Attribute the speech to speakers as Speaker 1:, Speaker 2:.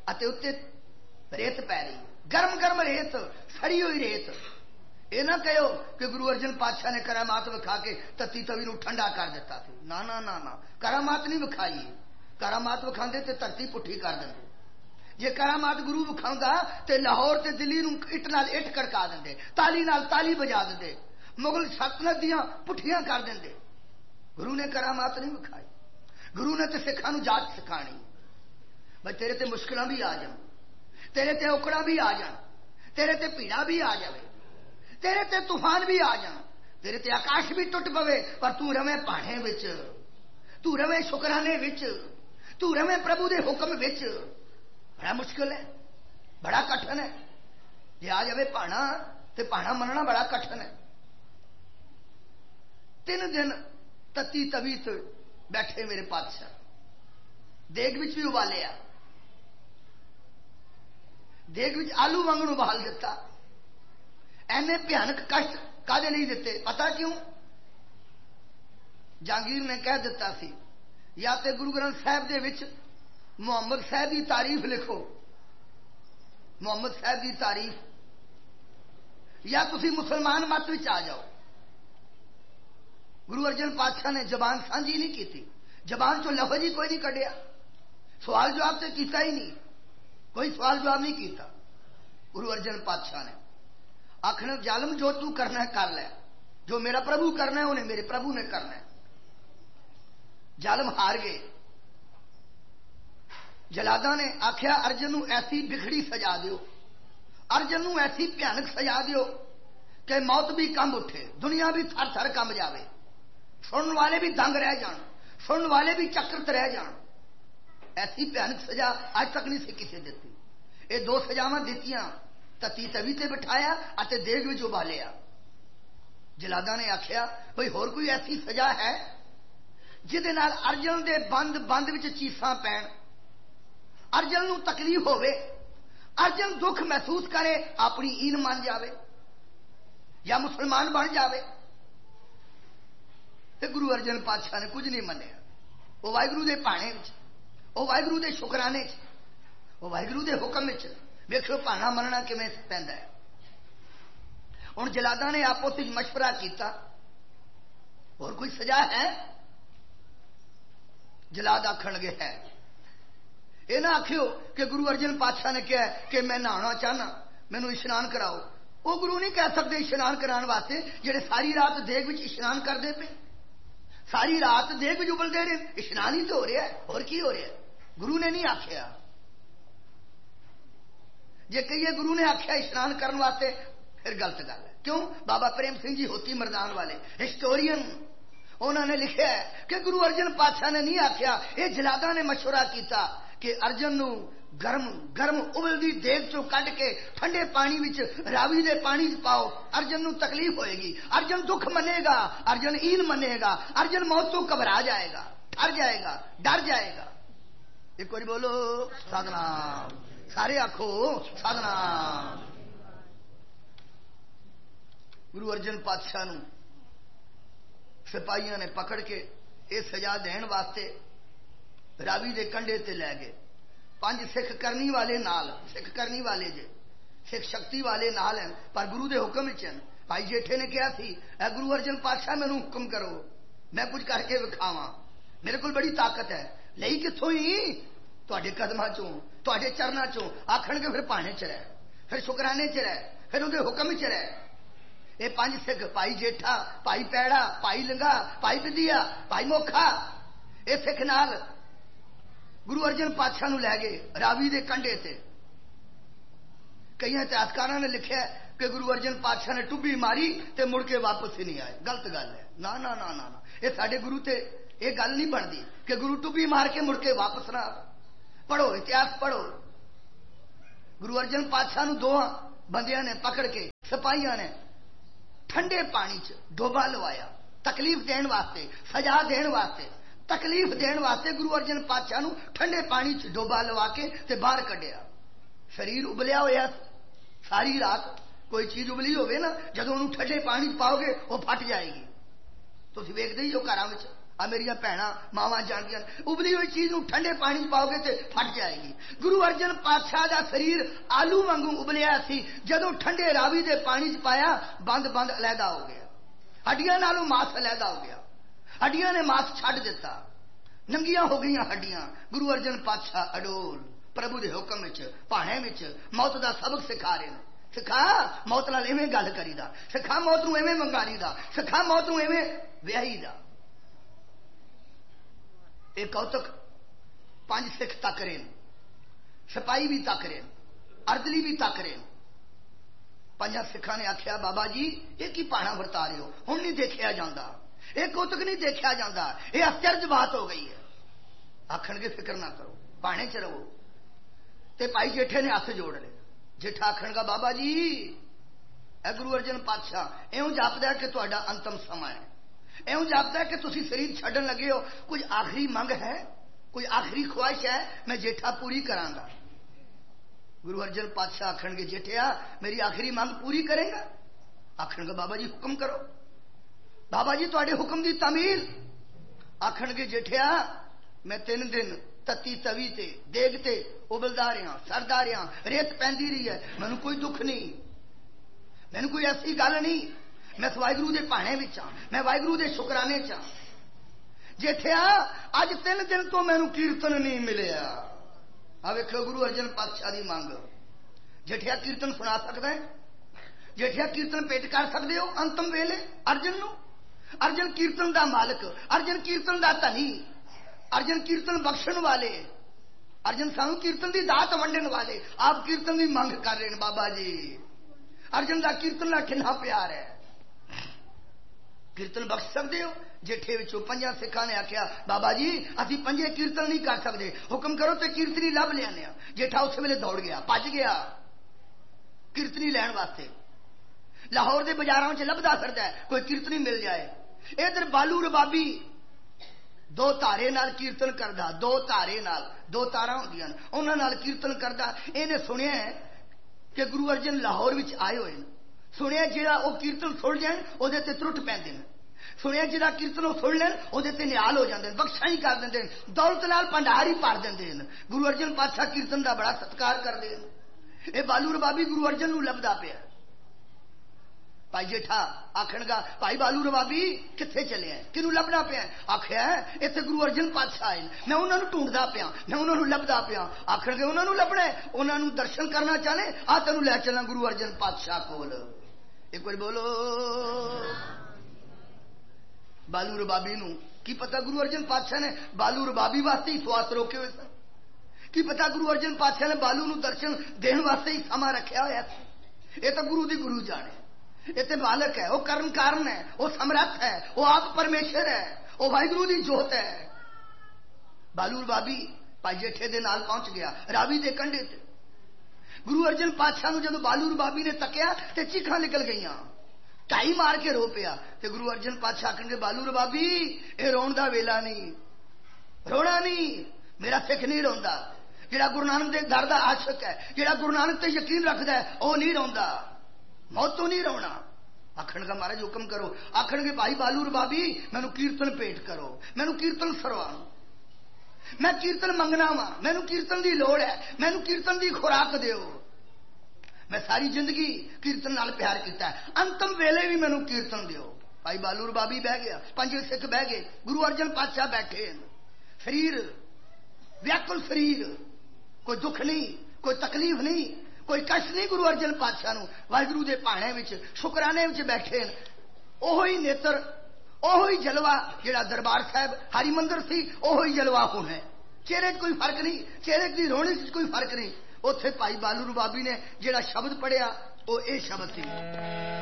Speaker 1: अते उत्ते रेत पै रही, गर्म गर्म रेत, सड़ी हुई रेत। ये ना कहो कि गुरु अर्जन पातशाह ने करामात विखा के तत्ती तवी नूं ठंडा कर दिता सी। ना ना ना ना, करामात नहीं विखाई। करामात विखांदे ते धरती पुठी कर देंगे। जे करामात गुरु विखाउंदा ते लाहौर ते दिल्ली नूं इट नाल इट खड़का देंदे, ताली नाल ताली बजा देंदे, मुगल सल्तनत दियां पुठियां कर देंदे। गुरु ने करामात नहीं विखाई। गुरु ने तो सिखां नूं जाच सिखानी। भाई तेरे ते मुश्किलां भी आ जाण, तेरे ते औकड़ां भी आ जाण, तेरे ते पीड़ा भी आ जावे, तेरे ते तूफान भी आ जाण, तेरे ते आकाश भी टुट पवे, पर तू रवे भाणे विच, तू रवे शुकराने विच, तू रवे प्रभु दे हुक्म विच। बड़ा मुश्किल है, बड़ा कठिन है। जे आ जावे भाणा ते भाणा मनना बड़ा कठिन है। 3 दिन तत्ती तवी ते बैठे मेरे पातशाह, देग विच भी उबालिया, देग विच आलू वांगू उबाल दिता। ऐने भयानक कष्ट कादे नहीं दिते, पता क्यों? जहांगीर ने कह दिता सी, या ते गुरु ग्रंथ साहब दे विच मुहम्मद साहब की तारीफ लिखो, मुहम्मद साहब की तारीफ, या तुसी मुसलमान मत विच आ जाओ। गुरु अर्जन पातशाह ने जबान सांझी नहीं की, जबान चो लफज ही कोई नहीं कढ़िया, सवाल जवाब तो किया ही नहीं, कोई सवाल जवाब नहीं किया। गुरु अर्जन पातशाह ने आखना, जालम जो तू करना है कर ले, जो मेरा प्रभु करना है उन्हें मेरे प्रभु ने करना है। जालम हार गए। जलादा ने आख्या, अर्जन नूं ऐसी बिखड़ी सजा दियो, अर्जन नूं ऐसी भयानक सजा दियो कि मौत भी कंब उठे, दुनिया भी थर थर कंब जावे, सुनने वाले भी दंग रह जान, सुनने वाले भी चक्रत रह जान। ऐसी भयानक सजा आज तक नहीं सी किसी दिती। ये 2 सजावां दित्तियां, तत्ती तवी ते बिठाया अते देग विच उबालिया। जलादा ने आख्या, भाई होर कोई ऐसी सजा है जिहदे नाल अर्जन दे बंद बंद विच चीसां पैण, अर्जन नूं तकलीफ होवे, अर्जन दुख महसूस करे, अपनी ईन मान जावे या मुसलमान बन जावे। ते गुरु अर्जन पातशाह ने कुछ नहीं मन्निया। वो वाहिगुरू दे भाणे विच, वो वाहिगुरू दे शुकराने च, वो वाहिगुरू दे हुक्म विच वेखो भाना मनना किवें पैंदा है। हुण जलादा ने आपस विच मशवरा किया, और कोई सजा है? जलाद आखण लगे है। ये ना आखियो कि गुरु अर्जन पातशाह ने कहा कि मैं नहाना चाहना, मैनू इशनान कराओ। वो गुरु नहीं कह सकते इशनान कराने वास्ते जेडे सारी रात देग विच इशनान करते पे, सारी रात देग विच उबलते रहे, इशनान ही तो हो रहा है, और की हो रहा है? गुरु ने नहीं आख्या। जे कहिए गुरु ने आख्या इशनान करने वास्ते, फिर गलत गल है। क्यों? बाबा प्रेम सिंह जी होती मरदान वाले हिस्टोरियन, उन्होंने लिखा है कि गुरु अर्जन पातशाह ने नहीं आख्या, ये जलादा ने मशवरा किया कि अर्जन नूं गर्म गर्म उबलदी देग चो कढ़ के ठंडे पानी विच रावी दे पानी च पाओ, अर्जन नूं तकलीफ होएगी, अर्जन दुख मनेगा, अर्जन ईन मनेगा, अर्जन मौत तो घबरा जाएगा, ठर जाएगा, डर जाएगा। एक बार बोलो सतनाम, सारे आखो सतनाम। गुरु अर्जन पातशाह नूं सिपाहियों ने पकड़ के ये सजा देने वास्ते रावी दे कंढे ते लै गए। 5 सिख करनी वाले नाल, सिख करनी वाले जे सिख शक्ति वाले नाल हैं, पर गुरु दे हुक्म विच हैं। भाई जेठे ने कहा थी, ऐ गुरु अर्जन पातशाह मैनू हुक्म करो, मैं कुछ करके विखावां, मेरे को बड़ी ताकत है। लई कित्थों ही? तुहाडे कदमां चों, तुहाडे चरनां चों। आखणगे फिर भाणे च रह, फिर शुकराने च रह, फिर उहदे हुक्म च रह। ये 5 सिख, भाई जेठा, भाई पैड़ा, भाई लंगा, भाई बिदिया, भाई मोखा, ये सिख नाल गुरु अर्जन पातशाह नूं लै गए रावी दे कंढे ते। कई इतिहासकारां ने लिखा कि गुरु अर्जन पातशाह ने टुब्बी मारी ते मुड़ के वापस ही नहीं आए। गलत गल है। ना ना ना ना ना, ये साडे गुरु ते ये गल नहीं बनती कि गुरु टुब्बी मार के मुड़ के वापस ना। पढ़ो इतिहास पढ़ो। गुरु अर्जन पातशाह नूं 2 बंदियां ने पकड़ के सिपाहियां ने ठंडे पानी च डोबा लवाया, तकलीफ देने वास्ते, सजा देने वास्ते, तकलीफ देने वास्ते गुरु अर्जन पातशाह नूं ठंडे पानी च डोबा लवा के ते बाहर कढ़िया। शरीर उबलिया होया सारी रात, कोई चीज उबली होवे ना, जदों उन्होंने ठंडे पानी च पाओगे वो फट जाएगी। तुसीं वेखदे ही हो घरां विच आ मेरिया भैन मावां जानदियां उबली हुई चीज नूं ठंडे पानी पाओगे तो फट जाएगी। गुरु अर्जन पातशाह का शरीर आलू वांगू उबलिया सी, जदों ठंडे रावी के पानी च पाया बंद बंद अलहदा हो गया, हड्डियां नालों मास अलहदा हो गया, हड्डियां ने मास छड्ड दिता, नंगियां हो गई हड्डियां। गुरु अर्जन पातशाह अडोल प्रभु के हुक्म विच भाणे विच मौत का सबक सिखा रहे हैं। सिखा मौत नाल इवें गल करीदा, सिखा मौत नूं इवें मंगारीदा, सिखा मौत नूं इवें विआहीदा। एक कौतक 5 सिख तक रहे, सिपाही भी तक रहे, अर्दली भी तक रहे। 5 सिखा ने आख्या बाबा जी ये की भाणा वरता रहे हो, हुण नहीं देखा जाता, एक कौतक नहीं देखा जाता, यह आश्चर्य बात हो गई है। आखण के फिक्र ना करो, भाणे च रहो। ते भाई जेठे ने हथ जोड़ ले। जेठा आखण का बाबा जी ए गुरु अर्जन पातशाह इउं जापदा कि तुहाडा अंतम समा है, इउं जापदा कि तुसीं शरीर छड्डण लगे हो, कुछ आखिरी मंग है, कोई आखिरी ख्वाहिश है, मैं जेठा पूरी करांगा। गुरु अर्जन पातशाह आखणगे जेठिया मेरी आखिरी मंग पूरी करेगा? आखणगे बाबा जी हुक्म करो। बाबा जी तुहाडे हुक्म दी तामील। आखणगे जेठिया मैं 3 दिन तत्ती तवी ते देग ते उबलदा रहा, सरदा रहा, रेत पैंदी रही है, मैनू कोई दुख नहीं, मैनू कोई ऐसी गल नहीं, मैं वाहिगुरू दे भाणे विच हां, मैं वाहिगुरू दे शुकराने च हां। जेठिया अज 3 दिन तो मैनू कीर्तन नहीं मिलिया। आ वेखो गुरु अर्जन पातशाह दी मंग। जेठिया कीर्तन सुना सकदा है? जेठिया कीर्तन पेट कर सकदे हो अंतम वेले अर्जन नूं? अर्जन कीर्तन दा मालिक, अर्जन कीर्तन दा धनी, अर्जन कीर्तन बख्शण वाले, अर्जन सानू कीर्तन की दात वंडन वाले, आप कीर्तन की मंग कर रहे हैं। बाबा जी अर्जन का कीर्तन का कितना प्यार है, कीर्तन बख्श सकते हो? जेठे विचों 5 सिखा ने आख्या बाबा जी असी 5 कीर्तन नहीं कर सकते, हुक्म करो तो कीर्तनी लभ लिया। जेठा उस वेले दौड़ गया, भज गया कीर्तनी लैन वास्ते। लाहौर के बाजारों च लभदा फिरदा है कोई कीर्तनी मिल जाए। इधर बालू रबाबी 2 तारे नाल कीर्तन करदा, 2 तारे नाल 2 तारा होंदियां उन्हां नाल कीर्तन करदा। इहने सुनिया कि गुरु अर्जन लाहौर विच आए हुए हैं। सुनिया जिहड़ा वो कीर्तन सुन जाए उहदे ते त्रुट पैंदे ने, सुनिया जिहड़ा कीर्तन वो सुन लैन उहदे ते निहाल हो जांदे, बख्शा ही कर देंदे, दौलत नाल भंडार ही भर देंदे। गुरु अर्जन पातशाह कीर्तन का बड़ा सत्कार करदे ने। ये बालू रबाबी गुरु अर्जन नूं लभदा पिया। भाई जेठा आखणगा भाई बालू रबाबी कित्थे चले हैं, किनू लभना पिया? आख्या इत्थे गुरु अर्जन पातशाह आए, मैं उन्होंने ढूंढदा पिया, मैं उन्होंने लभदा पिया। आखणगे उन्होंने लभना है, उन्होंने दर्शन करना चाहने, आ तेनू लै चलना गुरु अर्जन पातशाह कोल। एक बार बोलो। बालू रबाबी नू की पता गुरु अर्जन पातशाह ने बालू रबाबी वास्ते ही स्वास रोके हुए सन, की पता गुरु अर्जन पातशाह ने बालू नू दर्शन देने वास्ते ही समा रखा होया। ये तो गुरु दी गुरु जाने, ये तो मालक है, वो कर्म कारण है, वो समर्थ है, वो आप परमेश्वर है, वो वाहिगुरू दी जोत है। बालू रबाबी भाई जेठे दे नाल पहुंच गया रावी दे कंढे ते। गुरु अर्जन पातशाह नूं जदों बालू रबाबी ने तकिया ते चीखां निकल गईयां, ढाई मार के रो पिया। ते गुरु अर्जन पातशाह आखणगे बालू रबाबी ये रोण दा वेला नहीं, रोना नहीं, मेरा सिख नहीं रोंदा। जिहड़ा गुरु नानक दे दर दा आशिक है, जिहड़ा गुरु नानक ते यकीन रखदा है, वो नहीं रोंदा, मौत तो नहीं रोना। आखण का महाराज हुक्म करो। आखण के भाई बालू रबाबी मैनू कीर्तन भेंट करो, मैनू कीर्तन सरवाओ, मैं कीर्तन मंगना वा, मैनू कीर्तन की लोड़ है, मैनू कीर्तन की खुराक दिओ। मैं सारी जिंदगी कीर्तन नाल प्यार किया है, अंतम वेले भी मैनू कीर्तन दिओ। भाई बालू रबाबी बह गया, 5 सिख बह गए, गुरु अर्जन पातशाह बैठे, शरीर व्याकुल शरीर, कोई दुख नहीं, कोई तकलीफ नहीं, कोई कष्ट नहीं। गुरु अर्जन पातशाह नूं वाहिगुरू दे भाणे विच शुकराने विच बैठे, ओही नेत्र, ओही जलवा जिहड़ा दरबार साहब हरिमंदिर सी, ओही जलवा हुण है। चेहरे कोई फर्क नहीं, चेहरे की रोहनी कोई फर्क नहीं। उत्थे भाई बालू रबाबी ने जिहड़ा शब्द पढ़िया वो ये शब्द सी।